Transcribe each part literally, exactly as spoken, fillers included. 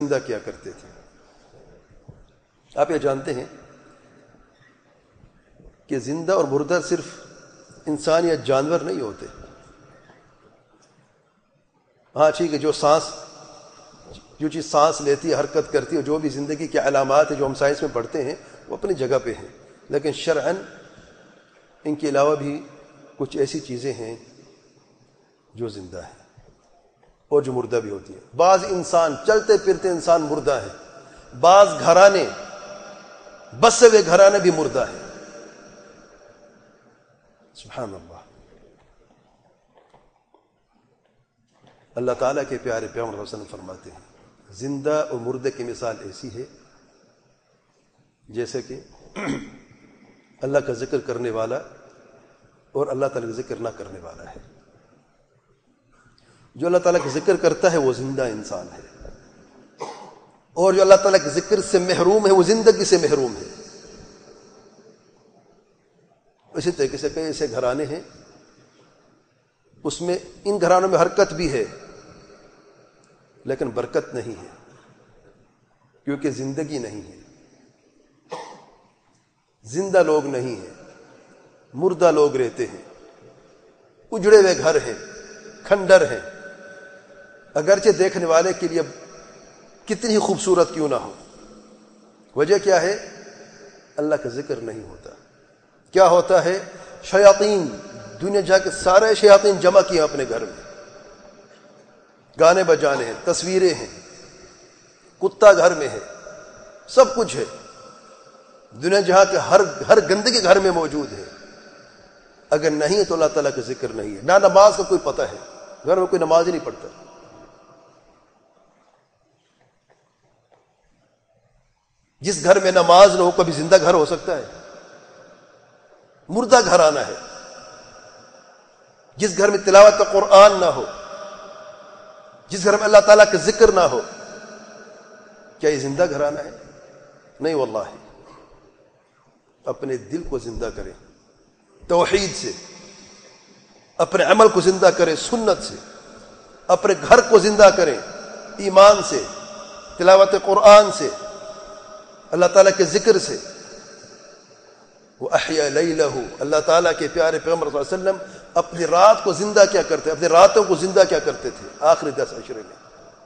زندہ کیا کرتے تھے. آپ یہ جانتے ہیں کہ زندہ اور مردہ صرف انسان یا جانور نہیں ہوتے. ہاں ٹھیک ہے، جو سانس جو چیز سانس لیتی ہے، حرکت کرتی ہے، جو بھی زندگی کی علامات ہیں جو ہم سائنس میں پڑھتے ہیں وہ اپنی جگہ پہ ہیں، لیکن شرعاً ان کے علاوہ بھی کچھ ایسی چیزیں ہیں جو زندہ ہیں اور جو مردہ بھی ہوتی ہیں. بعض انسان چلتے پھرتے انسان مردہ ہے، بعض گھرانے بسے ہوئے گھرانے بھی مردہ ہیں. سبحان اللہ. اللہ تعالیٰ کے پیارے پیغمبر صلی اللہ علیہ وسلم فرماتے ہیں زندہ اور مردے کی مثال ایسی ہے جیسے کہ اللہ کا ذکر کرنے والا اور اللہ تعالیٰ کا ذکر نہ کرنے والا ہے. جو اللہ تعالیٰ کا ذکر کرتا ہے وہ زندہ انسان ہے، اور جو اللہ تعالیٰ کے ذکر سے محروم ہے وہ زندگی سے محروم ہے. اسی طریقے سے کئی ایسے گھرانے ہیں اس میں ان گھرانوں میں حرکت بھی ہے لیکن برکت نہیں ہے، کیونکہ زندگی نہیں ہے. زندہ لوگ نہیں ہیں، مردہ لوگ رہتے ہیں، اجڑے ہوئے گھر ہیں، کھنڈر ہیں، اگرچہ دیکھنے والے کے لیے کتنی ہی خوبصورت کیوں نہ ہو. وجہ کیا ہے؟ اللہ کا ذکر نہیں ہوتا. کیا ہوتا ہے؟ شیاطین، دنیا جا کے سارے شیاطین جمع کیے اپنے گھر میں، گانے بجانے ہیں، تصویریں ہیں، کتا گھر میں ہے، سب کچھ ہے. دنیا جہاں کے ہر ہر گندگی گھر میں موجود ہے. اگر نہیں ہے تو اللہ تعالیٰ کا ذکر نہیں ہے. نہ نماز کا کوئی پتہ ہے، گھر میں کوئی نماز ہی نہیں پڑھتا. جس گھر میں نماز نہ ہو کبھی زندہ گھر ہو سکتا ہے؟ مردہ گھر آنا ہے. جس گھر میں تلاوت قرآن نہ ہو، جس گھر میں اللہ تعالیٰ کا ذکر نہ ہو، کیا یہ زندہ گھر آنا ہے؟ نہیں واللہ. اپنے دل کو زندہ کریں توحید سے، اپنے عمل کو زندہ کریں سنت سے، اپنے گھر کو زندہ کریں ایمان سے، تلاوت قرآن سے، اللہ تعالیٰ کے ذکر سے. وَأَحْيَا لَيْلَهُ، اللہ تعالیٰ کے پیارے پیغمبر صلی اللہ علیہ وسلم اپنی رات کو زندہ کیا کرتے، اپنی راتوں کو زندہ کیا کرتے تھے آخری دس عشرے میں.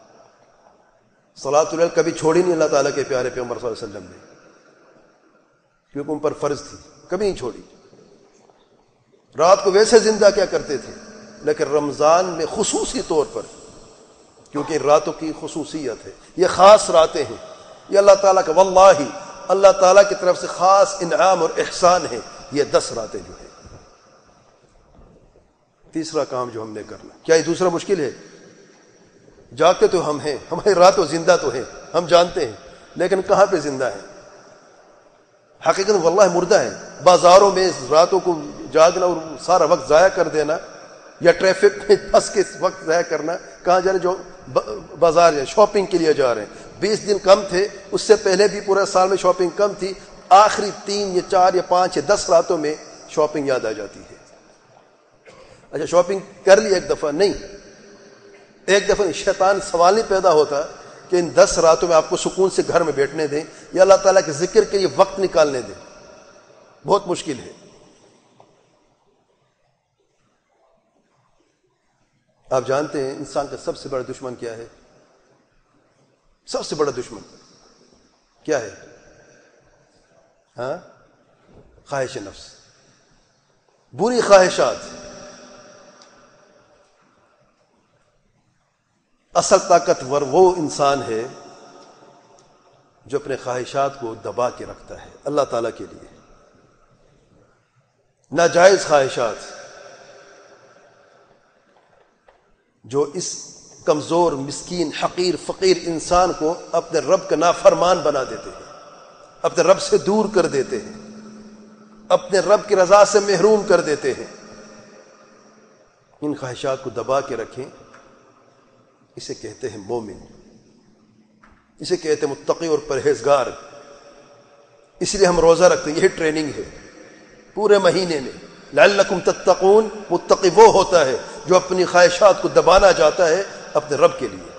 صلاۃ اللیل کبھی چھوڑی نہیں اللہ تعالیٰ کے پیارے پیغمبر صلی اللہ علیہ وسلم نے، کیونکہ ان پر فرض تھی، کبھی نہیں چھوڑی. رات کو ویسے زندہ کیا کرتے تھے، لیکن رمضان میں خصوصی طور پر، کیونکہ راتوں کی خصوصیت ہے، یہ خاص راتیں ہیں، یہ اللہ تعالیٰ کا واللہ اللہ تعالیٰ کی طرف سے خاص انعام اور احسان ہے یہ دس راتیں جو ہے. تیسرا کام جو ہم نے کرنا، کیا یہ دوسرا مشکل ہے؟ جاگتے تو ہم ہیں، ہماری راتوں زندہ تو ہیں، ہم جانتے ہیں، لیکن کہاں پہ زندہ ہیں؟ حقیقت واللہ مردہ ہے. بازاروں میں راتوں کو جاگنا اور سارا وقت ضائع کر دینا، یا ٹریفک میں پھنس کے وقت ضائع کرنا. کہاں جا رہے؟ جو بازار جائیں، شاپنگ کے لیے جا رہے ہیں. بیس دن کم تھے، اس سے پہلے بھی پورے سال میں شاپنگ کم تھی، آخری تین یا چار یا پانچ یا دس راتوں میں شاپنگ یاد آ جاتی ہے. اچھا شاپنگ کر لی ایک دفعہ؟ نہیں، ایک دفعہ شیطان سوال نہیں پیدا ہوتا کہ ان دس راتوں میں آپ کو سکون سے گھر میں بیٹھنے دیں یا اللہ تعالیٰ کے ذکر کے لیے وقت نکالنے دیں. بہت مشکل ہے. آپ جانتے ہیں انسان کا سب سے بڑا دشمن کیا ہے؟ سب سے بڑا دشمن کیا ہے؟ ہاں، خواہش نفس، بری خواہشات. اصل طاقتور وہ انسان ہے جو اپنے خواہشات کو دبا کے رکھتا ہے اللہ تعالیٰ کے لیے. ناجائز خواہشات جو اس کمزور، مسکین، حقیر، فقیر انسان کو اپنے رب کا نافرمان بنا دیتے ہیں، اپنے رب سے دور کر دیتے ہیں، اپنے رب کی رضا سے محروم کر دیتے ہیں. ان خواہشات کو دبا کے رکھیں، اسے کہتے ہیں مومن، اسے کہتے ہیں متقی اور پرہیزگار. اس لیے ہم روزہ رکھتے ہیں، یہی ٹریننگ ہے پورے مہینے میں. لعلکم تتقون، متقی وہ ہوتا ہے جو اپنی خواہشات کو دبانا چاہتا ہے اپنے رب کے لیے.